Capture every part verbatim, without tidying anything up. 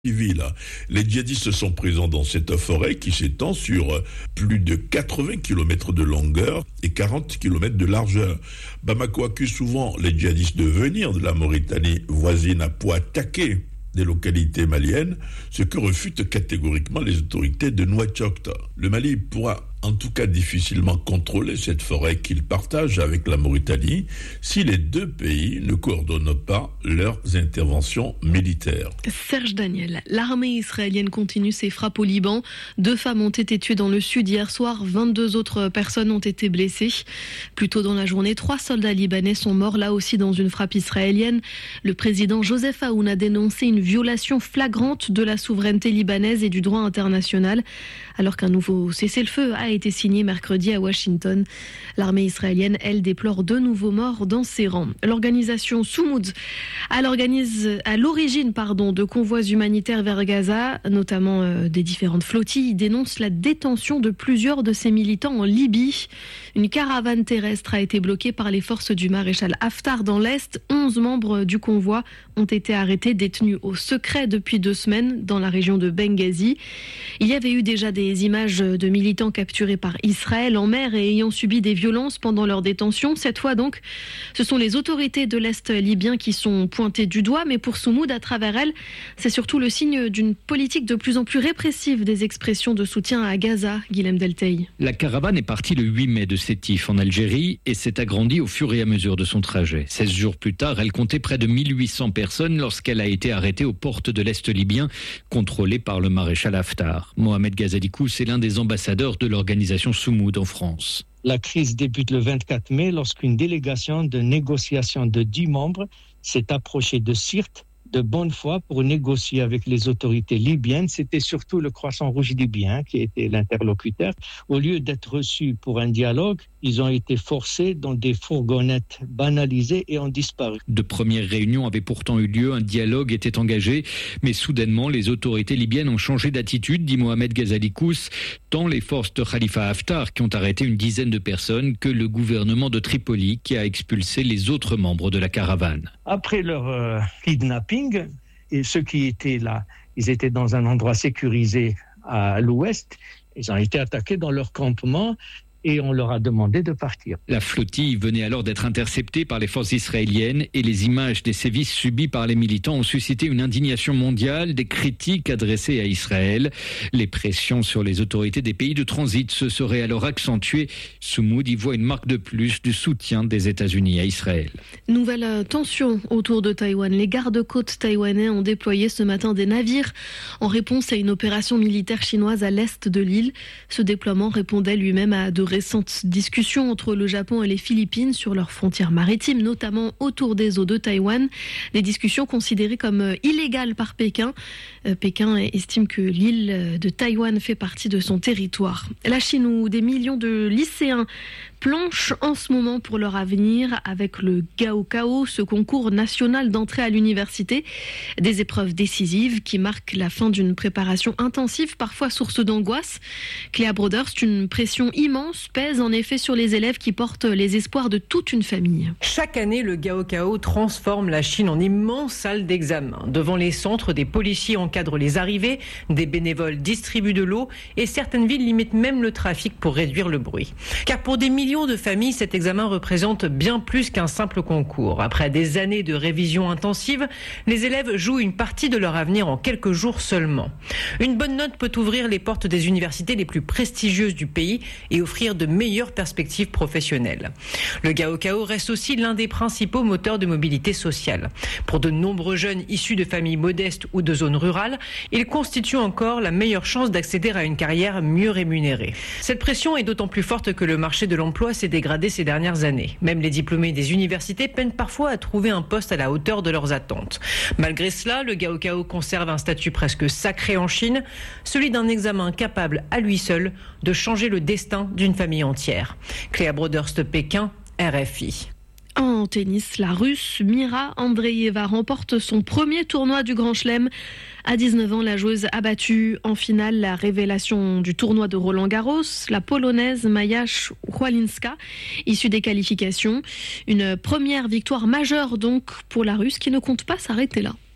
Civil. Les djihadistes sont présents dans cette forêt qui s'étend sur plus de quatre-vingts kilomètres de longueur et quarante kilomètres de largeur. Bamako accuse souvent les djihadistes de venir de la Mauritanie voisine pour attaquer des localités maliennes, ce que refutent catégoriquement les autorités de Nouakchott. Le Mali pourra en tout cas difficilement contrôler cette forêt qu'il partage avec la Mauritanie si les deux pays ne coordonnent pas leurs interventions militaires. Serge Daniel, l'armée israélienne continue ses frappes au Liban. Deux femmes ont été tuées dans le sud hier soir, vingt-deux autres personnes ont été blessées. Plus tôt dans la journée, trois soldats libanais sont morts là aussi dans une frappe israélienne. Le président Joseph Aoun a dénoncé une violation flagrante de la souveraineté libanaise et du droit international, alors qu'un nouveau cessez-le-feu a été signé mercredi à Washington. L'armée israélienne, elle, déplore deux nouveaux morts dans ses rangs. L'organisation Soumoud, elle organise à l'origine pardon, de convois humanitaires vers Gaza, notamment euh, des différentes flottilles, dénonce la détention de plusieurs de ses militants en Libye. Une caravane terrestre a été bloquée par les forces du maréchal Haftar dans l'Est. onze membres du convoi ont été arrêtés, détenus au secret depuis deux semaines dans la région de Benghazi. Il y avait eu déjà des images de militants capturés par Israël en mer et ayant subi des violences pendant leur détention. Cette fois donc, ce sont les autorités de l'Est libyen qui sont pointées du doigt, mais pour Soumoud, à travers elle, c'est surtout le signe d'une politique de plus en plus répressive des expressions de soutien à Gaza. Guilhem Delteil. La caravane est partie le huit mai de Sétif en Algérie et s'est agrandie au fur et à mesure de son trajet. seize jours plus tard, elle comptait près de mille huit cents personnes lorsqu'elle a été arrêtée aux portes de l'Est libyen, contrôlée par le maréchal Haftar. Mohamed Ghazalikouz est l'un des ambassadeurs de l'organisation Soumoud en France. La crise débute le vingt-quatre mai lorsqu'une délégation de négociation de dix membres s'est approchée de Sirte de bonne foi pour négocier avec les autorités libyennes. C'était surtout le Croissant Rouge libyen qui était l'interlocuteur. Au lieu d'être reçus pour un dialogue, ils ont été forcés dans des fourgonnettes banalisées et ont disparu. De premières réunions avaient pourtant eu lieu, un dialogue était engagé, mais soudainement les autorités libyennes ont changé d'attitude, dit Mohamed Ghazalikouz, tant les forces de Khalifa Haftar qui ont arrêté une dizaine de personnes que le gouvernement de Tripoli qui a expulsé les autres membres de la caravane. Après leur euh, kidnapping, et ceux qui étaient là, ils étaient dans un endroit sécurisé à l'ouest, ils ont été attaqués dans leur campement et on leur a demandé de partir. La flottille venait alors d'être interceptée par les forces israéliennes et les images des sévices subis par les militants ont suscité une indignation mondiale, des critiques adressées à Israël. Les pressions sur les autorités des pays de transit se seraient alors accentuées. Soumoud y voit une marque de plus du soutien des États-Unis à Israël. Nouvelle tension autour de Taïwan. Les gardes-côtes taïwanais ont déployé ce matin des navires en réponse à une opération militaire chinoise à l'est de l'île. Ce déploiement répondait lui-même à de récentes discussions entre le Japon et les Philippines sur leurs frontières maritimes, notamment autour des eaux de Taïwan. Des discussions considérées comme illégales par Pékin. Euh, Pékin estime que l'île de Taïwan fait partie de son territoire. La Chine, où des millions de lycéens planchent en ce moment pour leur avenir avec le Gaokao, ce concours national d'entrée à l'université. Des épreuves décisives qui marquent la fin d'une préparation intensive, parfois source d'angoisse. Cléa Broderst, une pression immense pèse en effet sur les élèves qui portent les espoirs de toute une famille. Chaque année, le Gaokao transforme la Chine en immense salle d'examen. Devant les centres, des policiers encadrent les arrivées, des bénévoles distribuent de l'eau et certaines villes limitent même le trafic pour réduire le bruit. Car pour des millions de familles, cet examen représente bien plus qu'un simple concours. Après des années de révision intensive, les élèves jouent une partie de leur avenir en quelques jours seulement. Une bonne note peut ouvrir les portes des universités les plus prestigieuses du pays et offrir de meilleures perspectives professionnelles. Le Gaokao reste aussi l'un des principaux moteurs de mobilité sociale. Pour de nombreux jeunes issus de familles modestes ou de zones rurales, il constitue encore la meilleure chance d'accéder à une carrière mieux rémunérée. Cette pression est d'autant plus forte que le marché de l'emploi s'est dégradé ces dernières années. Même les diplômés des universités peinent parfois à trouver un poste à la hauteur de leurs attentes. Malgré cela, le Gaokao conserve un statut presque sacré en Chine, celui d'un examen capable à lui seul de changer le destin d'une famille entière. Cléa Broderst, Pékin, R F I. En tennis, la Russe Mira Andreeva remporte son premier tournoi du Grand Chelem. À dix-neuf ans, la joueuse a battu en finale la révélation du tournoi de Roland-Garros, la Polonaise Maja Szwalinska, issue des qualifications. Une première victoire majeure donc pour la Russe qui ne compte pas s'arrêter là.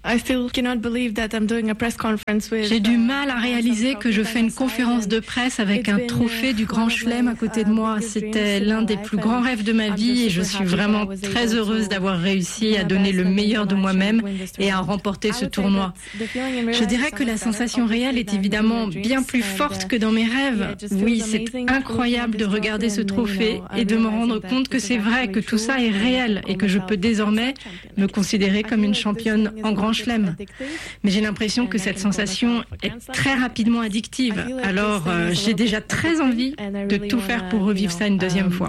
J'ai du mal à réaliser que je fais une conférence de presse avec un trophée du Grand Chelem à côté de moi. C'était l'un des plus grands rêves de ma vie et je suis vraiment très heureuse d'avoir réussi à donner le meilleur de moi-même et à remporter ce tournoi. Je dirais que la sensation réelle est évidemment bien plus forte que dans mes rêves. Oui, c'est incroyable de regarder ce trophée et de me rendre compte que c'est vrai, que tout ça est réel et que je peux désormais me considérer comme une championne en Grand Chelem. Mais j'ai l'impression que cette sensation est très rapidement addictive. Alors, euh, j'ai déjà très envie de tout faire pour revivre ça une deuxième fois.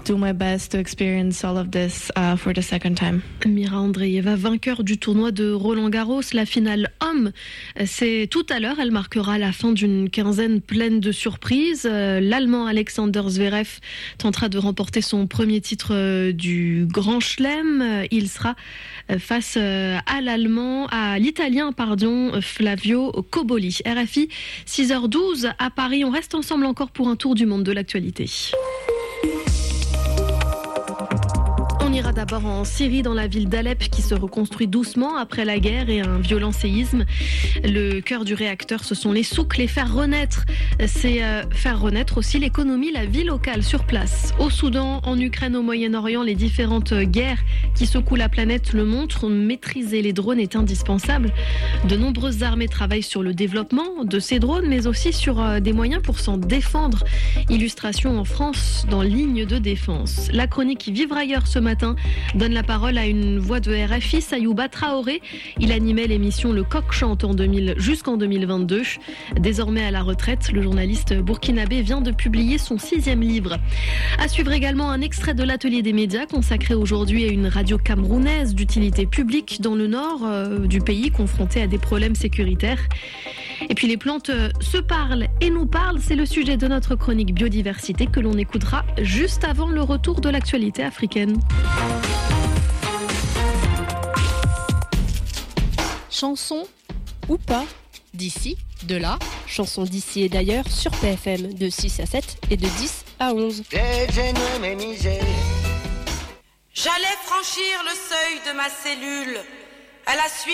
Mira Andreeva, vainqueur du tournoi de Roland-Garros, la finale homme, c'est tout à l'heure. Elle marquera la fin d'une quinzaine pleine de surprises. L'Allemand Alexander Zverev tentera de remporter son premier titre du Grand Chelem. Il sera face à l'Allemand, à l'Italien, pardon, Flavio Cobolli. R F I, six heures douze à Paris. On reste ensemble encore pour un tour du monde de l'actualité. On ira d'abord en Syrie, dans la ville d'Alep qui se reconstruit doucement après la guerre et un violent séisme. Le cœur du réacteur, ce sont les souks, les faire renaître. C'est euh, faire renaître aussi l'économie, la vie locale sur place. Au Soudan, en Ukraine, au Moyen-Orient, les différentes guerres qui secouent la planète le montrent. Maîtriser les drones est indispensable. De nombreuses armées travaillent sur le développement de ces drones, mais aussi sur euh, des moyens pour s'en défendre. Illustration en France, dans Ligne de défense. La chronique Vivre ailleurs ce matin donne la parole à une voix de R F I, Sayouba Traoré. Il animait l'émission Le Coq Chante en deux mille jusqu'en deux mille vingt-deux. Désormais à la retraite, le journaliste burkinabé vient de publier son sixième livre. À suivre également un extrait de l'atelier des médias consacré aujourd'hui à une radio camerounaise d'utilité publique dans le nord euh, du pays, confrontée à des problèmes sécuritaires. Et puis les plantes se parlent et nous parlent, c'est le sujet de notre chronique biodiversité que l'on écoutera juste avant le retour de l'actualité africaine. Chanson ou pas, d'ici, de là, chanson d'ici et d'ailleurs sur P F M de six à sept et de dix à onze. J'allais franchir le seuil de ma cellule à la suite